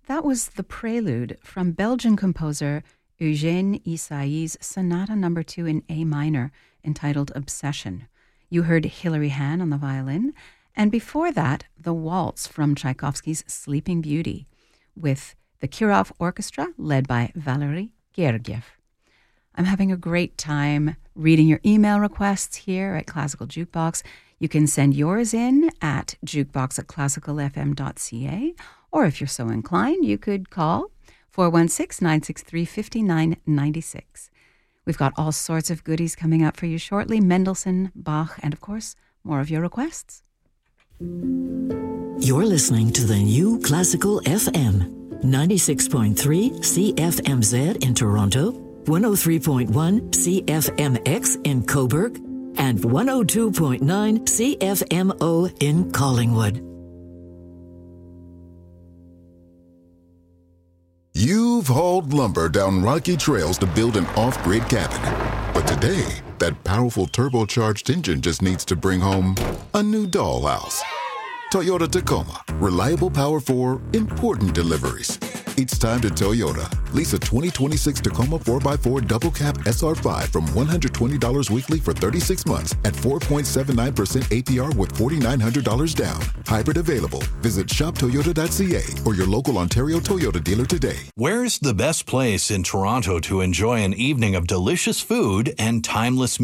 That was the prelude from Belgian composer Eugène Ysaÿe's Sonata No. 2 in A minor, entitled Obsession. You heard Hilary Hahn on the violin, and before that, the waltz from Tchaikovsky's Sleeping Beauty, with the Kirov Orchestra led by Valery Gergiev. I'm having a great time reading your email requests here at Classical Jukebox. You can send yours in at jukebox@classicalfm.ca, or if you're so inclined, you could call 416-963-5996. We've got all sorts of goodies coming up for you shortly. Mendelssohn, Bach, and of course, more of your requests. You're listening to the new Classical FM, 96.3 CFMZ in Toronto, 103.1 CFMX in Cobourg, and 102.9 CFMO in Collingwood. You've hauled lumber down rocky trails to build an off-grid cabin. But today, that powerful turbocharged engine just needs to bring home a new dollhouse. Toyota Tacoma. Reliable power for important deliveries. It's time to Toyota. Lease a 2026 Tacoma 4x4 double cab SR5 from $120 weekly for 36 months at 4.79% APR with $4,900 down. Hybrid available. Visit shoptoyota.ca or your local Ontario Toyota dealer today. Where's the best place in Toronto to enjoy an evening of delicious food and timeless